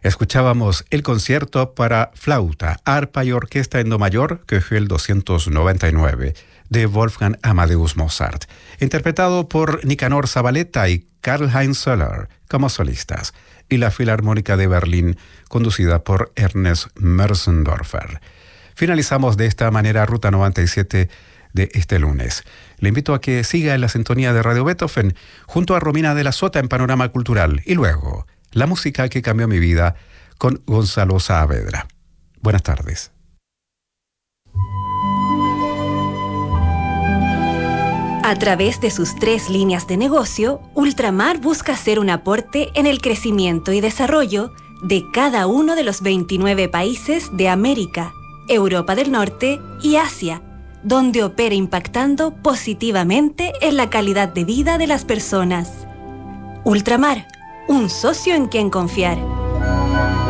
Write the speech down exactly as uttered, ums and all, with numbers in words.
Escuchábamos el concierto para flauta, arpa y orquesta en do mayor, Köchel doscientos noventa y nueve, de Wolfgang Amadeus Mozart, interpretado por Nicanor Zabaleta y Karl-Heinz Söller como solistas, y la Filarmónica de Berlín, conducida por Ernest Mörsendorfer. Finalizamos de esta manera Ruta noventa y siete de este lunes. Le invito a que siga en la sintonía de Radio Beethoven junto a Romina de la Sota en Panorama Cultural, y luego la música que cambió mi vida con Gonzalo Saavedra. Buenas tardes. A través de sus tres líneas de negocio, Ultramar busca hacer un aporte en el crecimiento y desarrollo de cada uno de los veintinueve países de América, Europa del Norte y Asia, donde opera impactando positivamente en la calidad de vida de las personas. Ultramar, un socio en quien confiar.